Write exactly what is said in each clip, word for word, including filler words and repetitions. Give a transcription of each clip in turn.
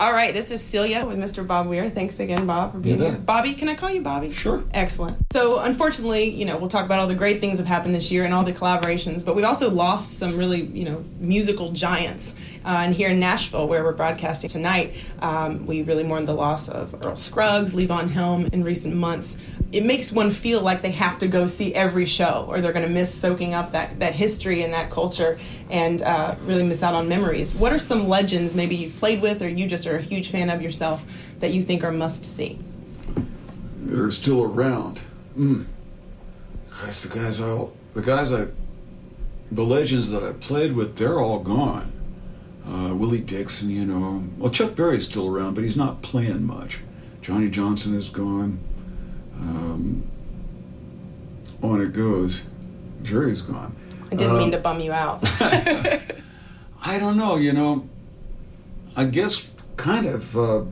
All right, this is Celia with Mister Bob Weir. Thanks again, Bob, for being here. Bobby, can I call you Bobby? Sure. Excellent. So, unfortunately, you know, we'll talk about all the great things that happened this year and all the collaborations, but we've also lost some really, you know, musical giants. Uh, and here in Nashville, where we're broadcasting tonight, um, we really mourn the loss of Earl Scruggs, Levon Helm in recent months. It makes one feel like they have to go see every show or they're going to miss soaking up that, that history and that culture and uh, really miss out on memories. What are some legends maybe you've played with or you just are a huge fan of yourself that you think are must-see? That are still around. Mm. Christ, the guys I, the guys I, the legends that I played with, they're all gone. Uh, Willie Dixon, you know. Well, Chuck Berry's still around, but he's not playing much. Johnny Johnson is gone. Um, on it goes. Jerry's gone. I didn't uh, mean to bum you out. I don't know, you know. I guess kind of, uh,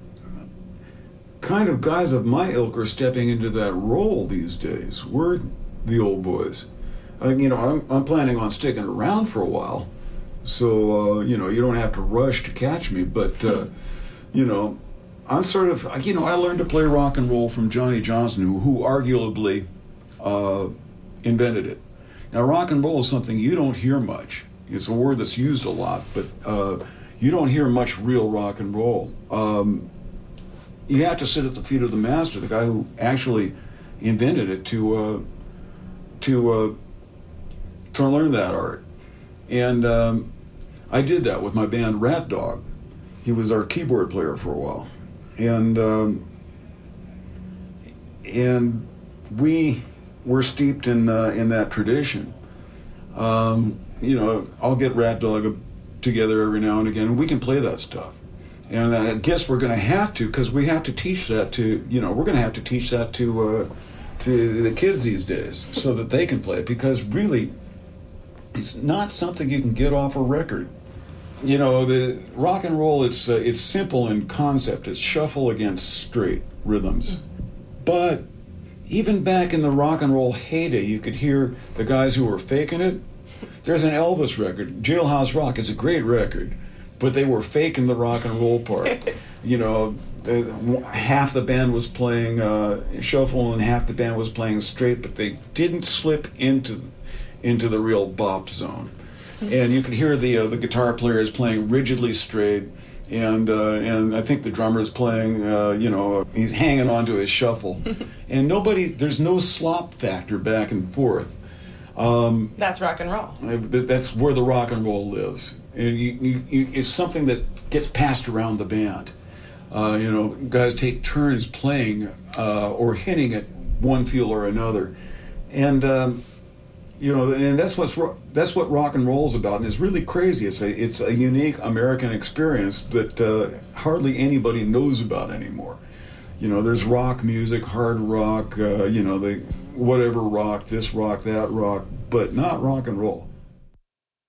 kind of guys of my ilk are stepping into that role these days. We're the old boys. I, you know, I'm, I'm planning on sticking around for a while. So, uh, you know, you don't have to rush to catch me, but, uh, you know, I'm sort of, you know, I learned to play rock and roll from Johnny Johnson, who, who arguably uh, invented it. Now, rock and roll is something you don't hear much. It's a word that's used a lot, but uh, you don't hear much real rock and roll. Um, you have to sit at the feet of the master, the guy who actually invented it, to uh, to uh, to learn that art. And um, I did that with my band Rat Dog. He was our keyboard player for a while. And um, and we were steeped in uh, in that tradition. Um, you know, I'll get Rat Dog together every now and again, and we can play that stuff. And I guess we're going to have to, because we have to teach that to, you know, we're going to have to teach that to uh, to the kids these days so that they can play it, because really, it's not something you can get off a record. You know, the rock and roll, it's uh, it's simple in concept. It's shuffle against straight rhythms. But even back in the rock and roll heyday, you could hear the guys who were faking it. There's an Elvis record, Jailhouse Rock. It's a great record, but they were faking the rock and roll part. You know, the, half the band was playing uh, shuffle and half the band was playing straight, but they didn't slip into into the real bop zone. And you can hear the uh, the guitar player is playing rigidly straight, and uh, and I think the drummer's playing, uh, you know, he's hanging on to his shuffle. And nobody, there's no slop factor back and forth. Um, That's rock and roll. That's where the rock and roll lives. And you, you, you, it's something that gets passed around the band. Uh, you know, guys take turns playing uh, or hitting at one feel or another. And... Um, You know, and that's what's that's what rock and roll is about, and it's really crazy. It's a it's a unique American experience that uh, hardly anybody knows about anymore. You know, there's rock music, hard rock, uh, you know, the whatever rock, this rock, that rock, but not rock and roll.